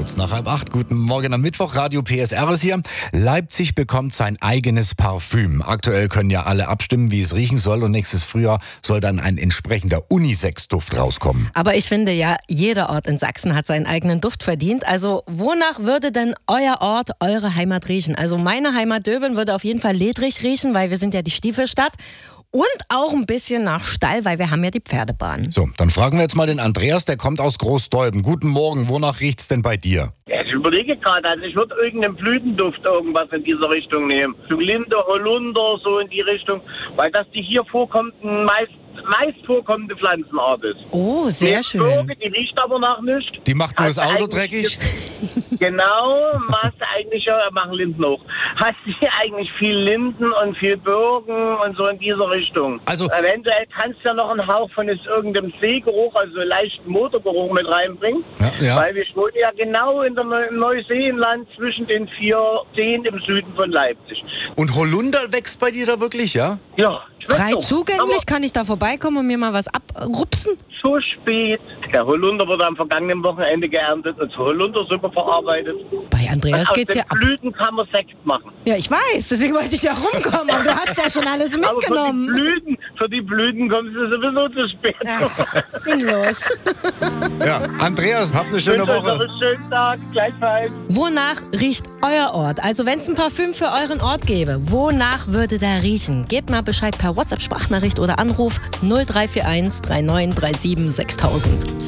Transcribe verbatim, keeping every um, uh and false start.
Kurz nach halb acht. Guten Morgen am Mittwoch. Radio P S R ist hier. Leipzig bekommt sein eigenes Parfüm. Aktuell können ja alle abstimmen, wie es riechen soll. Und nächstes Frühjahr soll dann ein entsprechender Unisex-Duft rauskommen. Aber ich finde ja, jeder Ort in Sachsen hat seinen eigenen Duft verdient. Also wonach würde denn euer Ort, eure Heimat riechen? Also meine Heimat Döben würde auf jeden Fall ledrig riechen, weil wir sind ja die Stiefelstadt. Und auch ein bisschen nach Stall, weil wir haben ja die Pferdebahn. So, dann fragen wir jetzt mal den Andreas, der kommt aus Großdeuben. Guten Morgen, wonach riecht's denn bei dir? Ja, ich überlege gerade, also ich würde irgendeinen Blütenduft irgendwas in diese Richtung nehmen. So Linde, Holunder, so in die Richtung, weil das die hier vorkommenden meist meist vorkommende Pflanzenart ist. Oh, sehr die schön. Birke, die riecht aber nach nichts. Die macht nur Hast das Auto du dreckig? Genau, machst du eigentlich, ja, machen Linden auch. Hast du hier eigentlich viel Linden und viel Birken und so in diese Richtung. Also- Eventuell kannst du ja noch einen Hauch von jetzt irgendeinem Seegeruch, also leichten Motorgeruch mit reinbringen. Ja, ja. Weil wir wohnen ja genau in der Neu- im Neuseenland zwischen den vier Seen im Süden von Leipzig. Und Holunder wächst bei dir da wirklich, ja? Ja. Frei doch. zugänglich, kann ich da vorbeikommen und mir mal was abrupsen? So spät. Der Holunder wurde am vergangenen Wochenende geerntet und zur Holundersuppe verarbeitet. Bei Andreas Und geht's aus ja den ab. Blüten kann man Sekt machen. Ja, ich weiß, deswegen wollte ich ja rumkommen, aber du hast ja schon alles Aber für die mitgenommen. Blüten, für die Blüten kommst du sowieso zu spät. Ach, sinnlos. Ja, Andreas, habt eine schöne Ich wünsche euch noch Woche. einen schönen Tag, gleichfalls. Wonach riecht euer Ort? Also wenn es ein Parfüm für euren Ort gäbe, wonach würde der riechen? Gebt mal Bescheid per WhatsApp-Sprachnachricht oder Anruf null drei vier eins drei neun drei sieben sechstausend.